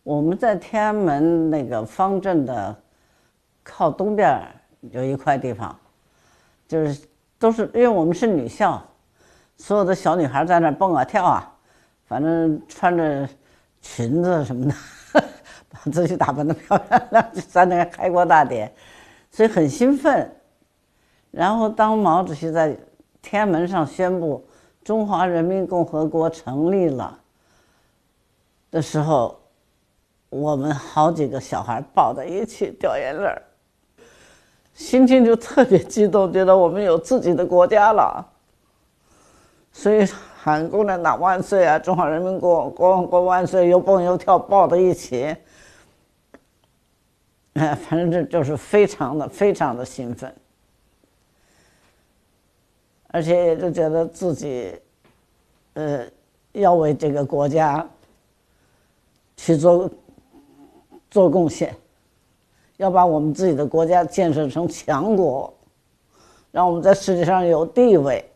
我们在天安门那个方阵的靠东边有一块地方，就是都是因为我们是女校，所有的小女孩在那蹦啊跳啊，反正穿着裙子什么的，把自己打扮得漂亮亮，在那个开国大典，所以很兴奋。然后当毛主席在天安门上宣布中华人民共和国成立了的时候，我们好几个小孩抱在一起掉眼泪，心情就特别激动，觉得我们有自己的国家了，所以喊共产党万岁啊，中华人民共和国万岁，又蹦又跳抱在一起，反正这就是非常的兴奋，而且也就觉得自己要为这个国家去做贡献，要把我们自己的国家建设成强国，让我们在世界上有地位。